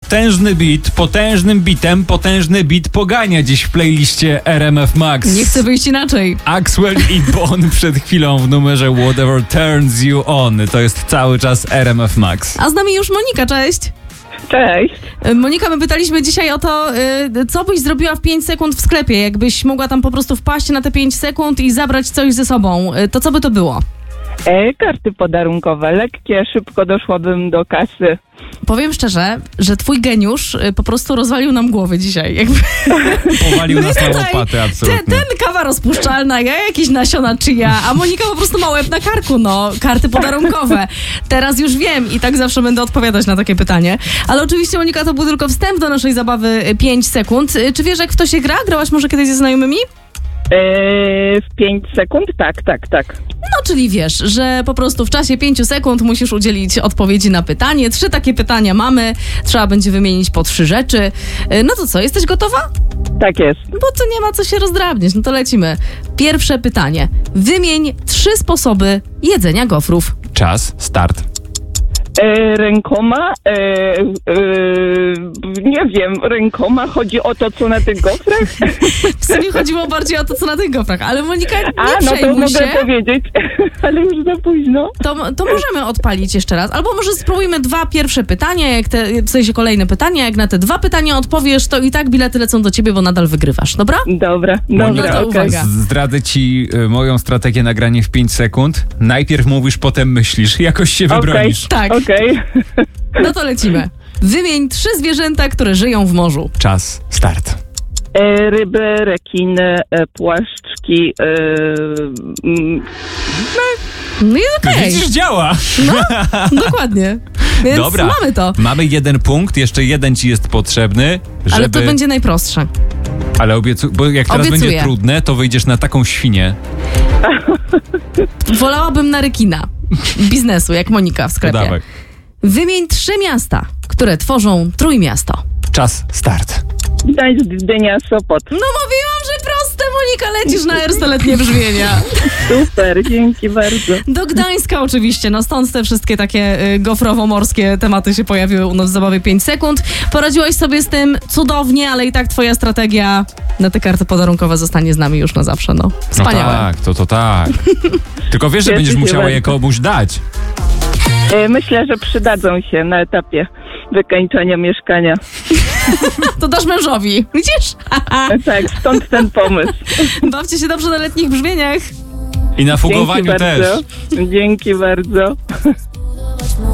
potężny beat, potężnym bitem, potężny beat pogania dziś w playliście RMF Max. Nie chcę wyjść inaczej. Axwell i Bon przed chwilą w numerze Whatever Turns You On. To jest cały czas RMF Max. A z nami już Monika, cześć. Cześć. Monika, my pytaliśmy dzisiaj o to, co byś zrobiła w 5 sekund w sklepie, jakbyś mogła tam po prostu wpaść na te 5 sekund i zabrać coś ze sobą. To co by to było? Karty podarunkowe, lekkie, szybko doszłabym do kasy. Powiem szczerze, że twój geniusz po prostu rozwalił nam głowy dzisiaj. Powalił nas na łopaty, absolutnie. Ten kawa rozpuszczalna, ja jakieś nasiona chia, a Monika po prostu ma łeb na karku, no. Karty podarunkowe. Teraz już wiem i tak zawsze będę odpowiadać na takie pytanie. Ale oczywiście, Monika, to był tylko wstęp do naszej zabawy 5 sekund. Czy wiesz, jak w to się gra? Grałaś może kiedyś ze znajomymi? W 5 sekund? Tak. No, czyli wiesz, że po prostu w czasie 5 sekund musisz udzielić odpowiedzi na pytanie. 3 takie pytania mamy. Trzeba będzie wymienić po 3 rzeczy. No to co, jesteś gotowa? Tak jest. Bo to nie ma co się rozdrabniać. No to lecimy. Pierwsze pytanie. Wymień 3 sposoby jedzenia gofrów. Czas, start. Rękoma, nie wiem, rękoma chodzi o to, co na tych gofrach? W sumie chodziło bardziej o to, co na tych gofrach, ale Monika, nie no to przejmuj się. mogę powiedzieć, ale już za późno. To możemy odpalić jeszcze raz. Albo może spróbujmy 2 pierwsze pytania, w sensie kolejne pytania. Jak na te 2 pytania odpowiesz, to i tak bilety lecą do ciebie, bo nadal wygrywasz, dobra? Dobra, Monika, to okej. uwaga. Zdradzę ci moją strategię na granie w 5 sekund. Najpierw mówisz, potem myślisz. Jakoś się wybronisz. Tak, Okej. no to lecimy. Wymień 3 zwierzęta, które żyją w morzu. Czas, start. Ryby, rekiny, płaszczki, No i okej. Widzisz, działa. Dokładnie. Więc Dobra, mamy to. mamy 1 punkt, jeszcze 1 ci jest potrzebny, żeby... Ale to będzie najprostsze. Ale bo jak teraz Obiecuję. będzie trudne, to wyjdziesz na taką świnię. Wolałabym na rekina biznesu, jak Monika w To sklepie. dawaj. Wymień 3 miasta, które tworzą Trójmiasto. Czas, start. Gdańsk, Gdynia, Sopot. No mówiłam, że proste, Monika, lecisz na R100-letnie brzmienia. Super, dzięki bardzo. Do Gdańska oczywiście, no stąd te wszystkie takie gofrowo-morskie tematy się pojawiły u nas w zabawie 5 sekund. Poradziłaś sobie z tym cudownie, ale i tak twoja strategia na te karty podarunkowe zostanie z nami już na zawsze, no. Wspaniałe. No tak, to tak. Tylko wiesz, że Cieszę będziesz się musiała bardzo. je komuś dać. Myślę, że przydadzą się na etapie wykańczania mieszkania. To dasz mężowi, widzisz? Tak, stąd ten pomysł. Bawcie się dobrze na letnich brzmieniach. I na fugowaniu Dzięki też. bardzo. Dzięki bardzo.